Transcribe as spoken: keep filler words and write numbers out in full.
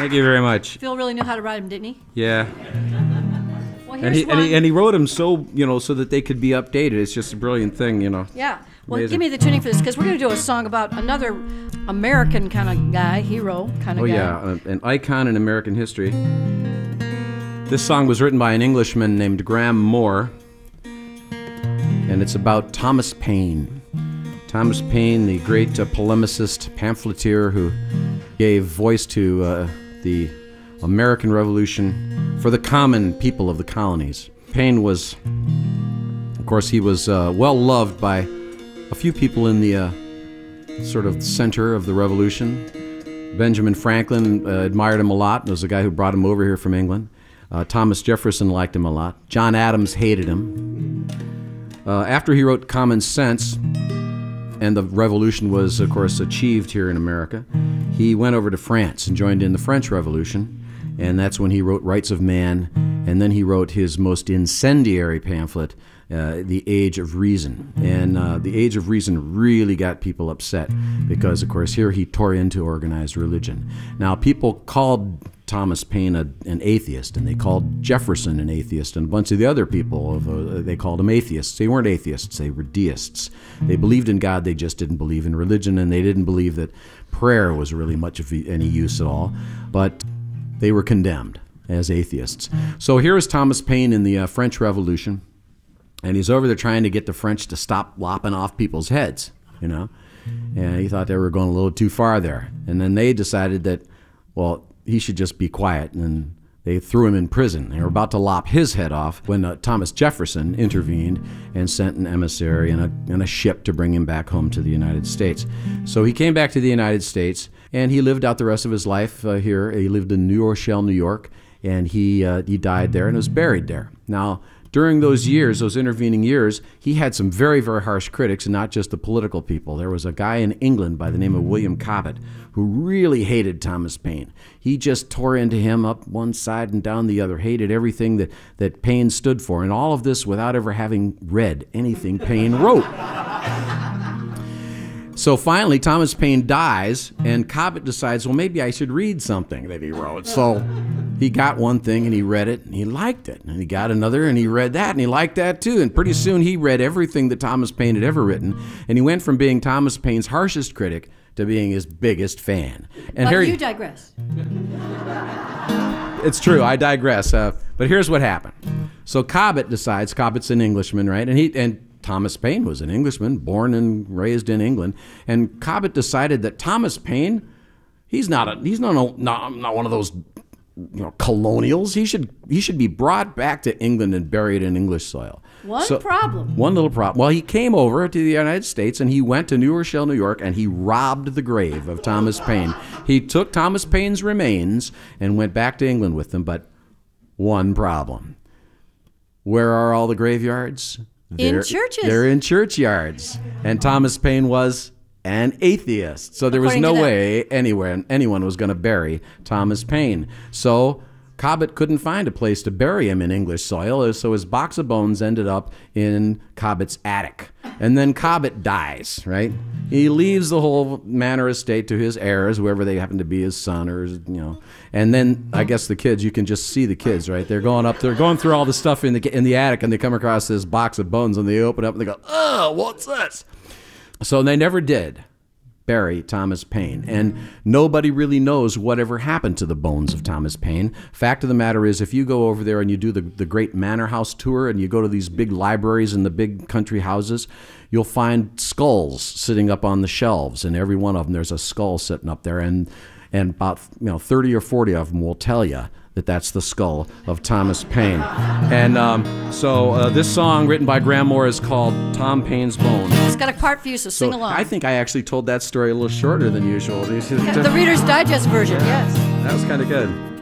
Thank you very much. Phil really knew how to write them, didn't he? Yeah. Well, And here's he, one. and he and he wrote them so you know so that they could be updated. It's just a brilliant thing, you know. Yeah. Well, Amazing. give me the tuning for this, because we're going to do a song about another American kind of guy, hero kind of Oh guy. yeah, uh, an icon in American history. This song was written by an Englishman named Graham Moore, and it's about Thomas Paine. Thomas Paine, the great uh, polemicist, pamphleteer who gave voice to uh, the American Revolution for the common people of the colonies. Paine was, of course, he was uh, well loved by a few people in the uh, sort of center of the Revolution. Benjamin Franklin uh, admired him a lot. It was the guy who brought him over here from England. Uh, Thomas Jefferson liked him a lot. John Adams hated him. Uh, after he wrote Common Sense, and the revolution was, of course, achieved here in America, he went over to France and joined in the French Revolution, and that's when he wrote Rights of Man, and then he wrote his most incendiary pamphlet, uh, The Age of Reason. And uh, The Age of Reason really got people upset because, of course, here he tore into organized religion. Now, people called Thomas Paine a, an atheist, and they called Jefferson an atheist, and a bunch of the other people, uh, they called them atheists. They weren't atheists, they were deists. They believed in God, they just didn't believe in religion, and they didn't believe that prayer was really much of any use at all, but they were condemned as atheists. So here is Thomas Paine in the uh, French Revolution, and he's over there trying to get the French to stop lopping off people's heads, you know, and he thought they were going a little too far there. And then they decided that, well, he should just be quiet, and they threw him in prison. They were about to lop his head off when uh, Thomas Jefferson intervened and sent an emissary and a, and a ship to bring him back home to the United States. So he came back to the United States, and he lived out the rest of his life uh, here. He lived in New Rochelle, New York, and he uh, he died there and was buried there. Now, during those years, those intervening years, he had some very, very harsh critics, and not just the political people. There was a guy in England by the name of William Cobbett who really hated Thomas Paine. He just tore into him up one side and down the other, hated everything that, that Paine stood for, and all of this without ever having read anything Paine wrote. So finally, Thomas Paine dies, and Cobbett decides, well, maybe I should read something that he wrote. So he got one thing, and he read it, and he liked it. And he got another, and he read that, and he liked that too. And pretty soon, he read everything that Thomas Paine had ever written, and he went from being Thomas Paine's harshest critic to being his biggest fan. And But here you digress. It's true, I digress. Uh, but here's what happened. So Cobbett decides, Cobbett's an Englishman, right? And he and Thomas Paine was an Englishman, born and raised in England. And Cobbett decided that Thomas Paine, he's not a, he's not a, not, not one of those, you know, colonials. He should he should be brought back to England and buried in English soil. One So- problem. One little problem. Well, he came over to the United States, and he went to New Rochelle, New York, and he robbed the grave of Thomas Paine. He took Thomas Paine's remains and went back to England with them, but one problem. Where are all the graveyards? In They're- churches. They're in churchyards. And Thomas Paine was an atheist. So there was According no to them. way anywhere anyone was going to bury Thomas Paine. So Cobbett couldn't find a place to bury him in English soil, so his box of bones ended up in Cobbett's attic. And then Cobbett dies, right? He leaves the whole manor estate to his heirs, whoever they happen to be, his son or, his, you know. And then I guess the kids, you can just see the kids, right? They're going up, they're going through all the stuff in the in the attic, and they come across this box of bones, and they open up and they go, oh, what's this? So they never did bury Thomas Paine, and nobody really knows whatever happened to the bones of Thomas Paine. Fact of the matter is, if you go over there and you do the, the great manor house tour and you go to these big libraries and the big country houses, you'll find skulls sitting up on the shelves, and every one of them there's a skull sitting up there, and and about you know thirty or forty of them will tell you that that's the skull of Thomas Paine. And um, so uh, this song written by Graham Moore is called Tom Paine's Bone. It's got a part for you, so sing So along. I think I actually told that story a little shorter than usual. The Reader's Digest version, yes. That was kind of good.